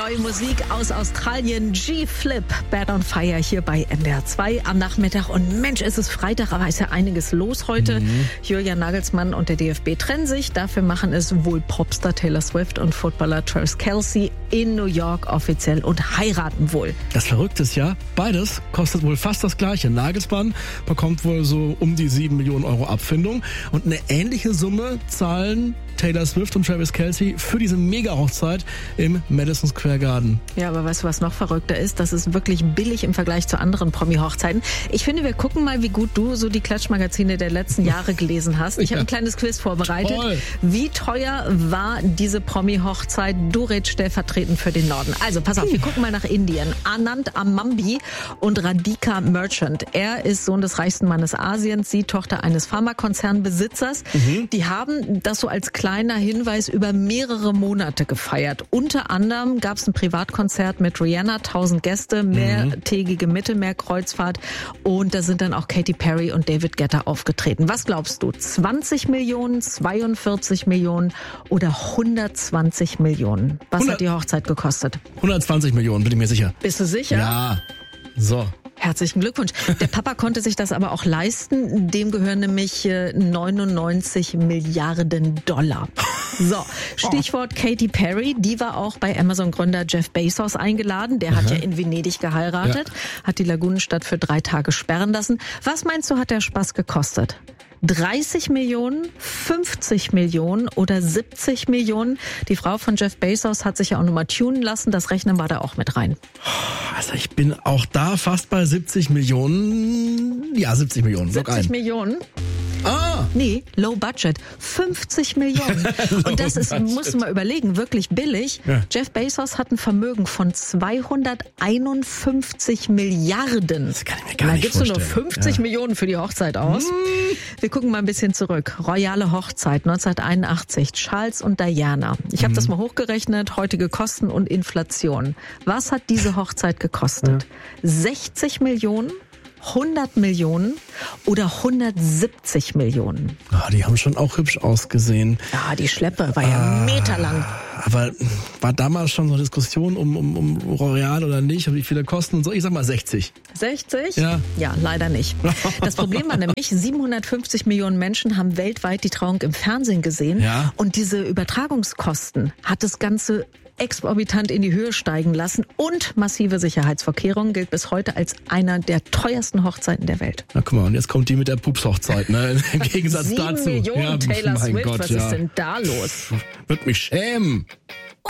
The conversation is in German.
Neue Musik aus Australien, G-Flip, Bad on Fire hier bei NDR 2 am Nachmittag. Und Mensch, es ist Freitag, aber ist ja einiges los heute. Julian Nagelsmann und der DFB trennen sich. Dafür machen es wohl Popstar Taylor Swift und Footballer Travis Kelce in New York offiziell und heiraten wohl. Das Verrückte ist ja, beides kostet wohl fast das Gleiche. Nagelsmann bekommt wohl so um die 7 Millionen Euro Abfindung. Und eine ähnliche Summe zahlen Taylor Swift und Travis Kelce für diese Mega-Hochzeit im Madison Square Garden. Ja, aber weißt du, was noch verrückter ist? Das ist wirklich billig im Vergleich zu anderen Promi-Hochzeiten. Ich finde, wir gucken mal, wie gut du so die Klatschmagazine der letzten Jahre gelesen hast. Ich habe ein kleines Quiz vorbereitet. Toll. Wie teuer war diese Promi-Hochzeit? Du redest stellvertretend für den Norden. Also, pass auf, wir gucken mal nach Indien. Anand Amambi und Radhika Merchant. Er ist Sohn des reichsten Mannes Asiens, sie Tochter eines Pharmakonzernbesitzers. Die haben das so als kleiner Hinweis über mehrere Monate gefeiert. Unter anderem gab es ein Privatkonzert mit Rihanna, 1000 Gäste, mehrtägige Mittelmeerkreuzfahrt und da sind dann auch Katy Perry und David Guetta aufgetreten. Was glaubst du? 20 Millionen, 42 Millionen oder 120 Millionen? Was hat die Hochzeit gekostet? 120 Millionen, bin ich mir sicher. Bist du sicher? Ja, so. Herzlichen Glückwunsch. Der Papa konnte sich das aber auch leisten. Dem gehören nämlich 99 Milliarden Dollar. So, Stichwort Katy Perry. Die war auch bei Amazon-Gründer Jeff Bezos eingeladen. Der hat ja in Venedig geheiratet, hat die Lagunenstadt für 3 Tage sperren lassen. Was meinst du, hat der Spaß gekostet? 30 Millionen, 50 Millionen oder 70 Millionen. Die Frau von Jeff Bezos hat sich ja auch nochmal tunen lassen. Das Rechnen war da auch mit rein. Also ich bin auch da fast bei 70 Millionen. Ja, 70 Millionen. 70 Millionen? Nee, low budget. 50 Millionen. Und das ist, musst du mal überlegen, wirklich billig. Ja. Jeff Bezos hat ein Vermögen von 251 Milliarden. Das kann ich mir gar nicht vorstellen. Da gibst du nur 50 Millionen für die Hochzeit aus. Wir gucken mal ein bisschen zurück. Royale Hochzeit 1981. Charles und Diana. Ich habe das mal hochgerechnet. Heutige Kosten und Inflation. Was hat diese Hochzeit gekostet? 60 Millionen? 100 Millionen oder 170 Millionen? Die haben schon auch hübsch ausgesehen. Ja, die Schleppe war ja meterlang. Aber war damals schon so eine Diskussion um Royal oder nicht und wie viele kosten und so? Ich sag mal 60. 60? Ja. Ja, leider nicht. Das Problem war nämlich, 750 Millionen Menschen haben weltweit die Trauung im Fernsehen gesehen. Ja. Und diese Übertragungskosten hat das Ganze exorbitant in die Höhe steigen lassen und massive Sicherheitsvorkehrungen gilt bis heute als einer der teuersten Hochzeiten der Welt. Na guck mal, und jetzt kommt die mit der Pups-Hochzeit, ne? Im Gegensatz 7 dazu. Millionen Taylor Swift, Gott, was ist denn da los? Wird mich schämen.